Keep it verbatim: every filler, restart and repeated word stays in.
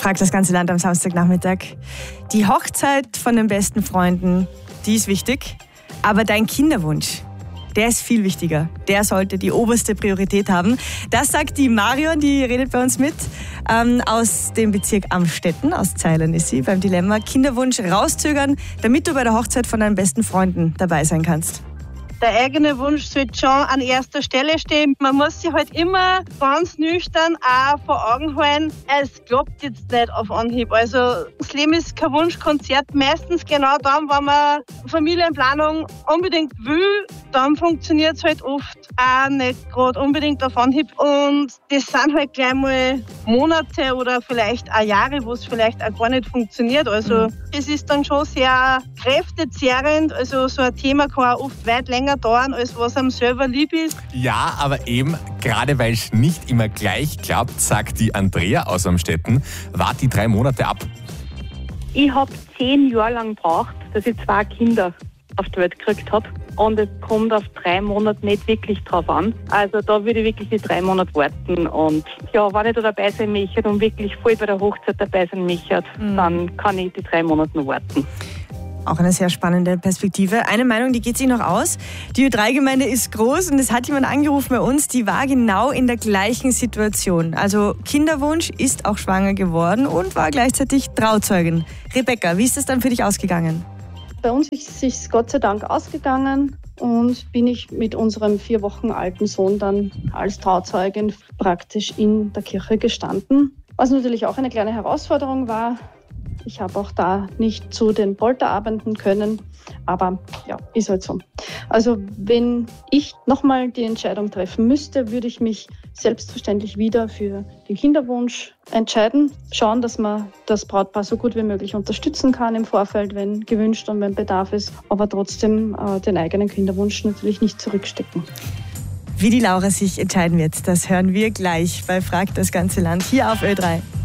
Fragt das ganze Land am Samstagnachmittag. Die Hochzeit von den besten Freunden, die ist wichtig. Aber dein Kinderwunsch, der ist viel wichtiger. Der sollte die oberste Priorität haben. Das sagt die Marion, die redet bei uns mit, ähm, aus dem Bezirk Amstetten. Aus Zeilern ist sie beim Dilemma. Kinderwunsch rauszögern, damit du bei der Hochzeit von deinen besten Freunden dabei sein kannst. Der eigene Wunsch sollte schon an erster Stelle stehen. Man muss sich halt immer ganz nüchtern auch vor Augen halten, es klappt jetzt nicht auf Anhieb. Also das Leben ist kein Wunschkonzert. Meistens genau dann, wenn man Familienplanung unbedingt will, dann funktioniert es halt oft auch nicht gerade unbedingt auf Anhieb. Und das sind halt gleich mal Monate oder vielleicht auch Jahre, wo es vielleicht auch gar nicht funktioniert. Also mhm. es ist dann schon sehr kräftezehrend. Also so ein Thema kann auch oft weit länger dauern, als was einem selber lieb ist. Ja, aber eben, gerade weil es nicht immer gleich klappt, sagt die Andrea aus Amstetten, wart die drei Monate ab. Ich habe zehn Jahre lang gebraucht, dass ich zwei Kinder auf die Welt gekriegt habe. Und es kommt auf drei Monate nicht wirklich drauf an. Also da würde ich wirklich die drei Monate warten. Und ja, wenn ich da dabei sein möchte und wirklich voll bei der Hochzeit dabei sein möchte, mhm. dann kann ich die drei Monate noch warten. Auch eine sehr spannende Perspektive. Eine Meinung, die geht sich noch aus. Die Ö drei Gemeinde ist groß und es hat jemand angerufen bei uns, die war genau in der gleichen Situation. Also Kinderwunsch, ist auch schwanger geworden und war gleichzeitig Trauzeugin. Rebecca, wie ist das dann für dich ausgegangen? Bei uns ist es Gott sei Dank ausgegangen und bin ich mit unserem vier Wochen alten Sohn dann als Trauzeugin praktisch in der Kirche gestanden. Was natürlich auch eine kleine Herausforderung war. Ich habe auch da nicht zu den Polterabenden können, aber ja, ist halt so. Also wenn ich nochmal die Entscheidung treffen müsste, würde ich mich selbstverständlich wieder für den Kinderwunsch entscheiden. Schauen, dass man das Brautpaar so gut wie möglich unterstützen kann im Vorfeld, wenn gewünscht und wenn Bedarf ist, aber trotzdem äh, den eigenen Kinderwunsch natürlich nicht zurückstecken. Wie die Laura sich entscheiden wird, das hören wir gleich bei Fragt das ganze Land hier auf Ö drei.